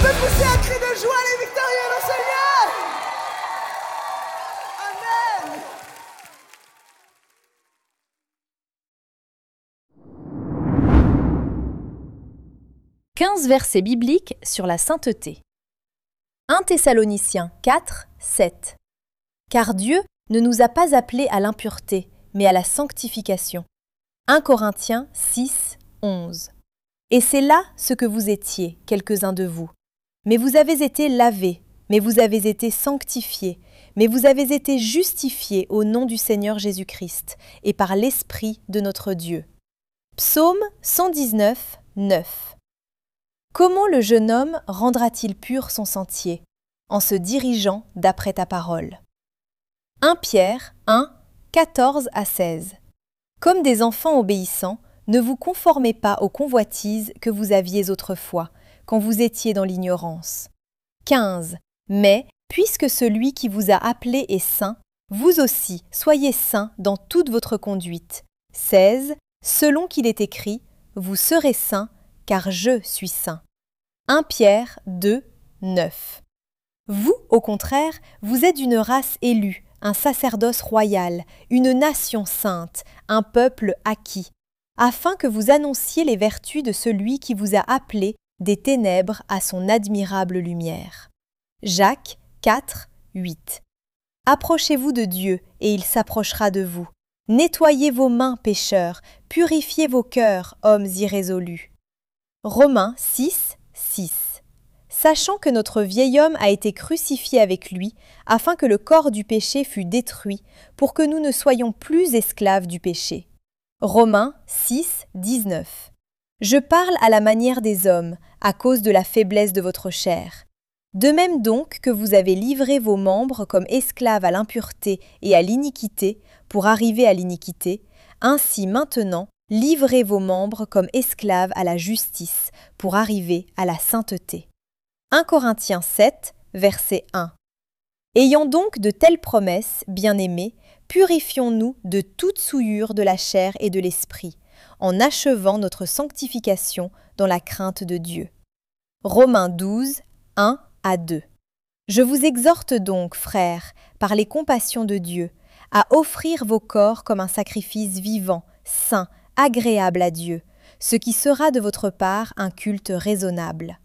peut pousser un cri de joie, les victorieux, le Seigneur. Amen. 15 versets bibliques sur la sainteté. 1 Thessaloniciens 4, 7. Car Dieu ne nous a pas appelés à l'impureté, mais à la sanctification. 1 Corinthiens 6, 11. Et c'est là ce que vous étiez, quelques-uns de vous. Mais vous avez été lavés, mais vous avez été sanctifiés, mais vous avez été justifiés au nom du Seigneur Jésus-Christ et par l'Esprit de notre Dieu. Psaume 119, 9. Comment le jeune homme rendra-t-il pur son sentier? En se dirigeant d'après ta parole. 1 Pierre 1, 14 à 16. Comme des enfants obéissants, ne vous conformez pas aux convoitises que vous aviez autrefois, quand vous étiez dans l'ignorance. 15. Mais, puisque celui qui vous a appelé est saint, vous aussi soyez saints dans toute votre conduite. 16. Selon qu'il est écrit, vous serez saints, car je suis saint. 1 Pierre 2, 9. Vous, au contraire, vous êtes une race élue, un sacerdoce royal, une nation sainte, un peuple acquis, afin que vous annonciez les vertus de celui qui vous a appelé des ténèbres à son admirable lumière. Jacques 4, 8. Approchez-vous de Dieu, et il s'approchera de vous. Nettoyez vos mains, pécheurs, purifiez vos cœurs, hommes irrésolus. Romains 6, 6. Sachant que notre vieil homme a été crucifié avec lui, afin que le corps du péché fût détruit, pour que nous ne soyons plus esclaves du péché. Romains 6, 19. Je parle à la manière des hommes, à cause de la faiblesse de votre chair. De même donc que vous avez livré vos membres comme esclaves à l'impureté et à l'iniquité, pour arriver à l'iniquité, ainsi maintenant, livrez vos membres comme esclaves à la justice, pour arriver à la sainteté. 1 Corinthiens 7, verset 1. Ayant donc de telles promesses, bien-aimés, purifions-nous de toute souillure de la chair et de l'esprit, en achevant notre sanctification dans la crainte de Dieu. Romains 12, 1 à 2. Je vous exhorte donc, frères, par les compassions de Dieu, à offrir vos corps comme un sacrifice vivant, saint, agréable à Dieu, ce qui sera de votre part un culte raisonnable.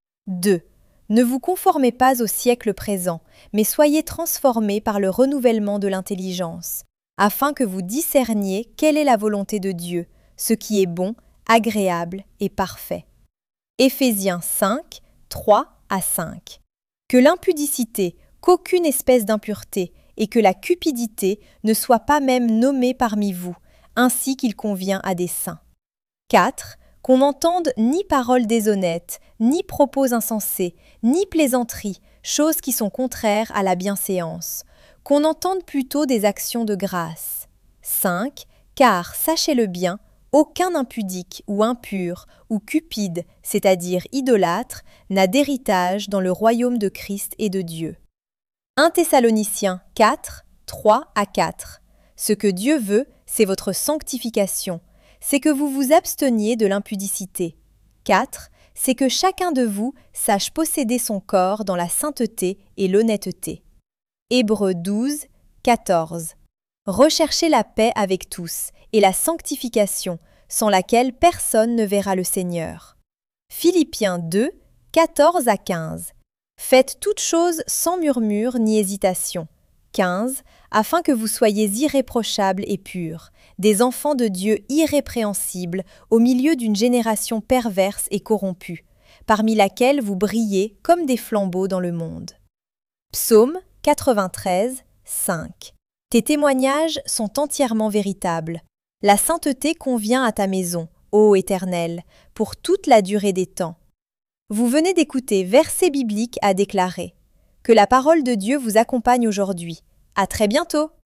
2. Ne vous conformez pas au siècle présent, mais soyez transformés par le renouvellement de l'intelligence, afin que vous discerniez quelle est la volonté de Dieu, ce qui est bon, agréable et parfait. Éphésiens 5, 3 à 5. Que l'impudicité, qu'aucune espèce d'impureté et que la cupidité ne soient pas même nommées parmi vous, ainsi qu'il convient à des saints. 4. Qu'on n'entende ni paroles déshonnêtes, ni propos insensés, ni plaisanteries, choses qui sont contraires à la bienséance. Qu'on entende plutôt des actions de grâce. 5. Car, sachez-le bien, aucun impudique ou impur ou cupide, c'est-à-dire idolâtre, n'a d'héritage dans le royaume de Christ et de Dieu. 1 Thessaloniciens 4, 3 à 4. Ce que Dieu veut, c'est votre sanctification. C'est que vous vous absteniez de l'impudicité. 4. C'est que chacun de vous sache posséder son corps dans la sainteté et l'honnêteté. Hébreux 12, 14. Recherchez la paix avec tous et la sanctification, sans laquelle personne ne verra le Seigneur. Philippiens 2, 14 à 15. Faites toutes choses sans murmure ni hésitation. 15. Afin que vous soyez irréprochables et purs, des enfants de Dieu irrépréhensibles au milieu d'une génération perverse et corrompue, parmi laquelle vous brillez comme des flambeaux dans le monde. Psaume 93, 5. Tes témoignages sont entièrement véritables. La sainteté convient à ta maison, ô Éternel, pour toute la durée des temps. Vous venez d'écouter Versets bibliques à déclarer. Que la parole de Dieu vous accompagne aujourd'hui. À très bientôt!